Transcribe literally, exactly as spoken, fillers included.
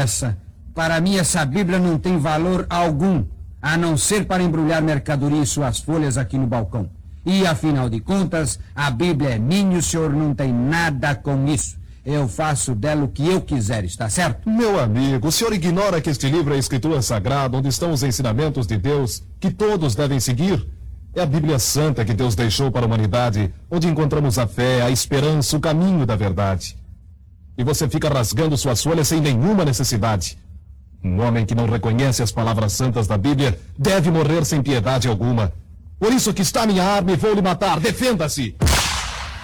essa? Para mim, essa Bíblia não tem valor algum, a não ser para embrulhar mercadoria e suas folhas aqui no balcão. E, afinal de contas, a Bíblia é minha e o senhor não tem nada com isso. Eu faço dela o que eu quiser, está certo? Meu amigo, o senhor ignora que este livro é a Escritura Sagrada, onde estão os ensinamentos de Deus, que todos devem seguir? É a Bíblia Santa que Deus deixou para a humanidade, onde encontramos a fé, a esperança, o caminho da verdade. E você fica rasgando suas folhas sem nenhuma necessidade. Um homem que não reconhece as palavras santas da Bíblia deve morrer sem piedade alguma. Por isso que está minha arma e vou lhe matar. Defenda-se!